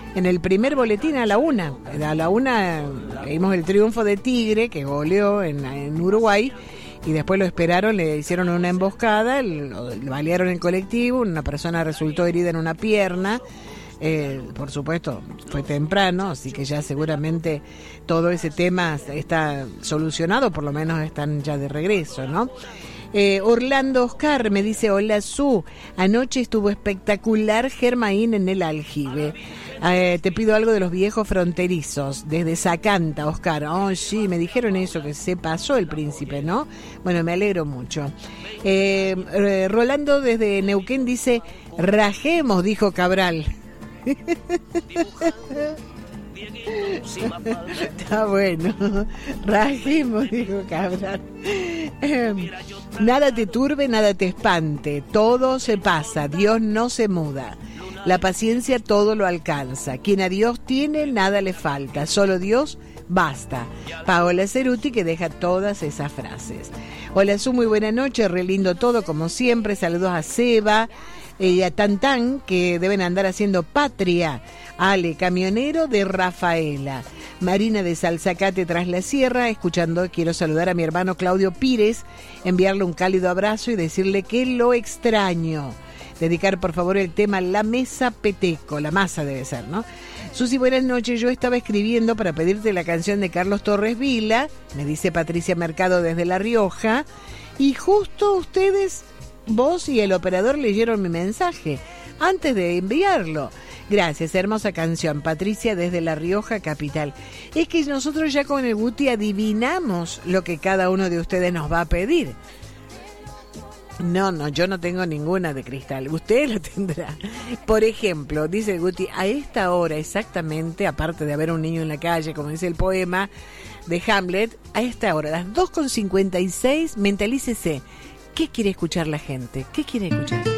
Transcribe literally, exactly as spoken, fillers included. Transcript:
en el primer boletín a la una. A la una vimos el triunfo de Tigre, que goleó en, en Uruguay, y después lo esperaron, le hicieron una emboscada, le balearon el colectivo, una persona resultó herida en una pierna. Eh, por supuesto, fue temprano, así que ya seguramente todo ese tema está solucionado, por lo menos están ya de regreso, ¿no? Eh, Orlando Oscar me dice: hola Su, anoche estuvo espectacular Germain en el aljibe. Eh, te pido algo de los viejos fronterizos, desde Zacanta, Oscar. Oh, sí, me dijeron eso, que se pasó el príncipe, ¿no? Bueno, me alegro mucho. Eh, eh, Rolando desde Neuquén dice: rajemos, dijo Cabral. Está bueno. Rajemos, dijo Cabral. Eh, nada te turbe, nada te espante. Todo se pasa, Dios no se muda. La paciencia todo lo alcanza. Quien a Dios tiene, nada le falta. Solo Dios basta. Paola Ceruti, que deja todas esas frases. Hola Su, muy buena noche, re lindo todo como siempre. Saludos a Seba y a Tantán, que deben andar haciendo patria. Ale, camionero de Rafaela. Marina de Salzacate tras la sierra, escuchando. Quiero saludar a mi hermano Claudio Pires, enviarle un cálido abrazo y decirle que lo extraño. Dedicar por favor el tema La Mesa Peteco, la masa debe ser, ¿no? Susi, buenas noches, yo estaba escribiendo para pedirte la canción de Carlos Torres Vila, me dice Patricia Mercado desde La Rioja, y justo ustedes, vos y el operador leyeron mi mensaje antes de enviarlo. Gracias, hermosa canción, Patricia desde La Rioja, capital. Es que nosotros ya con el Guti adivinamos lo que cada uno de ustedes nos va a pedir. No, no, yo no tengo ninguna de cristal. Usted lo tendrá. Por ejemplo, dice el Guti, a esta hora exactamente, aparte de haber un niño en la calle, como dice el poema de Hamlet, a esta hora, a las dos con cincuenta y seis, mentalícese. ¿Qué quiere escuchar la gente? ¿Qué quiere escuchar?